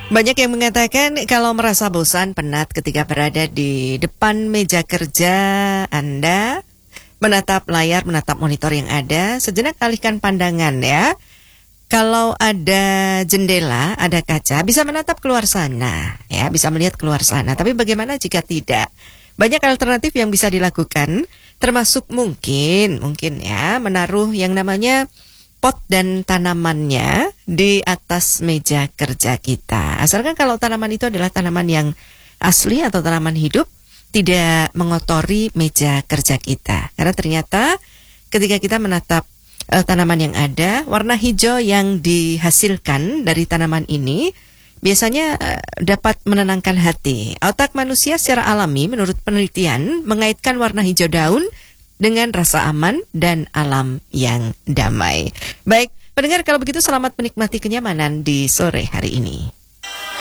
Banyak yang mengatakan kalau merasa bosan, penat ketika berada di depan meja kerja Anda, menatap layar, menatap monitor yang ada, sejenak alihkan pandangan ya. Kalau ada jendela, ada kaca, bisa menatap keluar sana, ya, bisa melihat keluar sana. Tapi bagaimana jika tidak? Banyak alternatif yang bisa dilakukan, termasuk mungkin ya, menaruh yang namanya pot dan tanamannya di atas meja kerja kita. Asalkan kalau tanaman itu adalah tanaman yang asli atau tanaman hidup, tidak mengotori meja kerja kita. Karena ternyata ketika kita menatap tanaman yang ada, warna hijau yang dihasilkan dari tanaman ini biasanya dapat menenangkan hati. Otak manusia secara alami menurut penelitian mengaitkan warna hijau daun dengan rasa aman dan alam yang damai. Baik, pendengar, kalau begitu selamat menikmati kenyamanan di sore hari ini.